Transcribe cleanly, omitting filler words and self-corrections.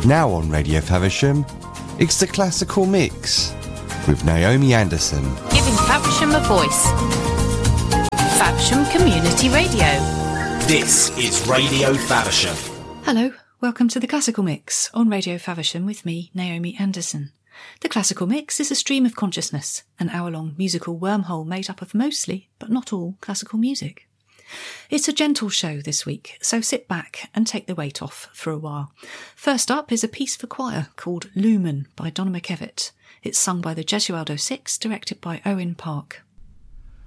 Now on Radio Faversham, it's the Classical Mix with Naomi Anderson. Giving Faversham a voice. Faversham Community Radio. This is Radio Faversham. Hello, welcome to the Classical Mix on Radio Faversham with me, Naomi Anderson. The Classical Mix is a stream of consciousness, an hour-long musical wormhole made up of mostly, but not all, classical music. It's a gentle show this week, so sit back and take the weight off for a while. First up is a piece for choir called Lumen by Donna McKevitt. It's sung by the Gesualdo Six, directed by Owen Park.